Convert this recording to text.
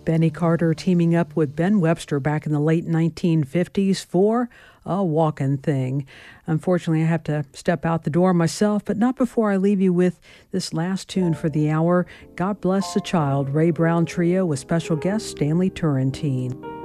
Benny Carter teaming up with Ben Webster back in the late 1950s for A Walkin' Thing. Unfortunately, I have to step out the door myself, but not before I leave you with this last tune for the hour, God Bless the Child, Ray Brown Trio with special guest Stanley Turrentine.